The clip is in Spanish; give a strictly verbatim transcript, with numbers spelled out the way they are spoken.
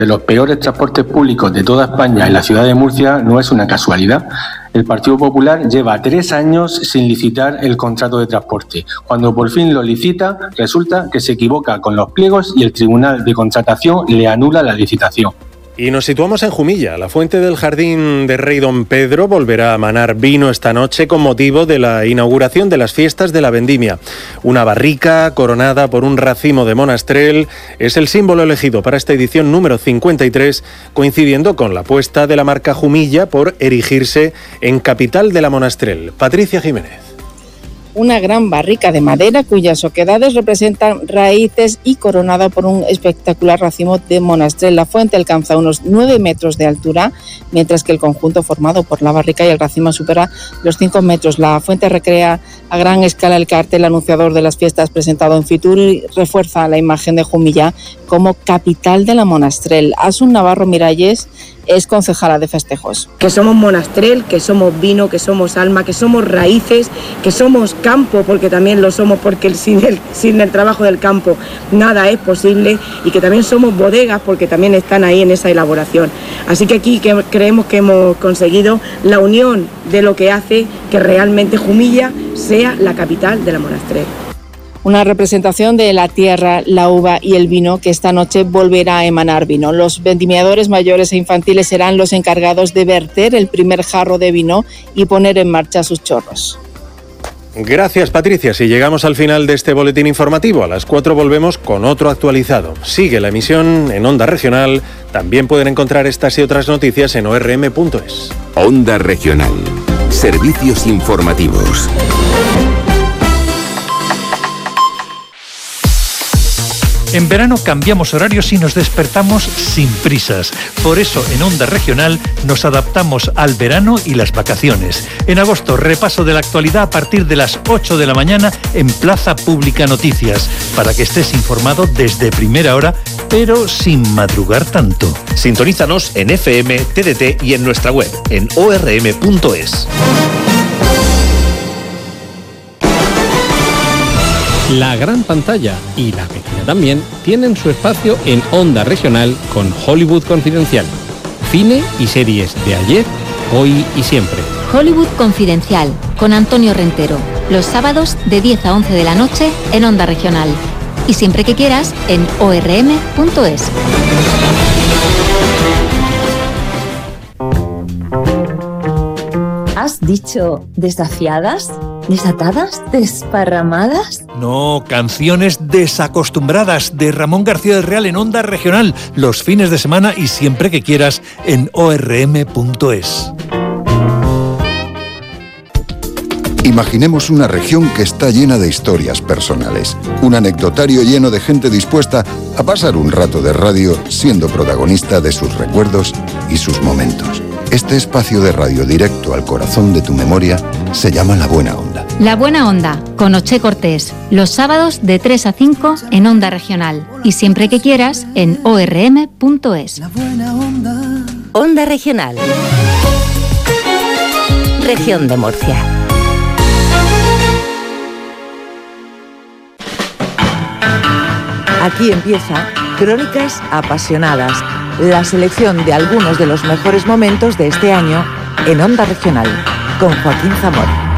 de los peores transportes públicos de toda España en la ciudad de Murcia no es una casualidad. El Partido Popular lleva tres años sin licitar el contrato de transporte. Cuando por fin lo licita, resulta que se equivoca con los pliegos y el Tribunal de Contratación le anula la licitación. Y nos situamos en Jumilla. La fuente del Jardín de Rey Don Pedro volverá a manar vino esta noche con motivo de la inauguración de las fiestas de la vendimia. Una barrica coronada por un racimo de monastrell es el símbolo elegido para esta edición número cincuenta y tres, coincidiendo con la apuesta de la marca Jumilla por erigirse en capital de la monastrell. Patricia Jiménez. Una gran barrica de madera cuyas oquedades representan raíces y coronada por un espectacular racimo de monastrell. La fuente alcanza unos nueve metros de altura, mientras que el conjunto formado por la barrica y el racimo supera los cinco metros. La fuente recrea a gran escala el cartel anunciador de las fiestas presentado en Fitur y refuerza la imagen de Jumilla como capital de la monastrell. Asun Navarro Miralles es concejala de festejos. Que somos monastrell, que somos vino, que somos alma, que somos raíces, que somos campo, porque también lo somos, porque sin el, sin el trabajo del campo nada es posible, y que también somos bodegas, porque también están ahí en esa elaboración. Así que aquí que creemos que hemos conseguido la unión de lo que hace que realmente Jumilla sea la capital de la monastrell. Una representación de la tierra, la uva y el vino que esta noche volverá a emanar vino. Los vendimiadores mayores e infantiles serán los encargados de verter el primer jarro de vino y poner en marcha sus chorros. Gracias, Patricia. Si llegamos al final de este boletín informativo, a las cuatro volvemos con otro actualizado. Sigue la emisión en Onda Regional. También pueden encontrar estas y otras noticias en o erre eme punto es. Onda Regional. Servicios informativos. En verano cambiamos horarios y nos despertamos sin prisas. Por eso en Onda Regional nos adaptamos al verano y las vacaciones. En agosto, repaso de la actualidad a partir de las ocho de la mañana en Plaza Pública Noticias, para que estés informado desde primera hora, pero sin madrugar tanto. Sintonízanos en F M, T D T y en nuestra web, en o erre eme punto es. La gran pantalla y la pequeña también tienen su espacio en Onda Regional con Hollywood Confidencial. Cine y series de ayer, hoy y siempre. Hollywood Confidencial con Antonio Rentero. Los sábados de diez a once de la noche en Onda Regional. Y siempre que quieras en o erre eme punto es. ¿Has dicho desafiadas? ¿Desatadas? ¿Desparramadas? No, canciones desacostumbradas de Ramón García del Real en Onda Regional, los fines de semana y siempre que quieras en o erre eme punto es. Imaginemos una región que está llena de historias personales, un anecdotario lleno de gente dispuesta a pasar un rato de radio siendo protagonista de sus recuerdos y sus momentos. Este espacio de radio directo al corazón de tu memoria se llama La Buena Onda. La Buena Onda, con Oche Cortés, los sábados de tres a cinco en Onda Regional y siempre que quieras en o erre eme punto es. Onda Regional. Región de Murcia. Aquí empieza Crónicas Apasionadas, la selección de algunos de los mejores momentos de este año en Onda Regional, con Joaquín Zamora.